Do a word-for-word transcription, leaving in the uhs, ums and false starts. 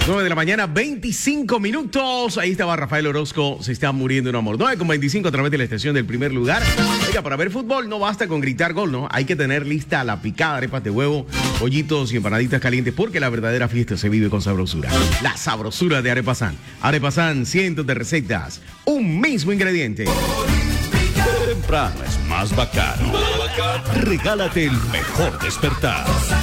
nueve de la mañana, veinticinco minutos. Ahí estaba Rafael Orozco, se está muriendo un amor. nueve con veinticinco a través de la estación del primer lugar. Oiga, para ver fútbol no basta con gritar gol, ¿no? Hay que tener lista la picada, arepas de huevo, pollitos y empanaditas calientes, porque la verdadera fiesta se vive con sabrosura. La sabrosura de Arepasan. Arepasan, cientos de recetas, un mismo ingrediente. Temprano es más bacano. Regálate el mejor despertar.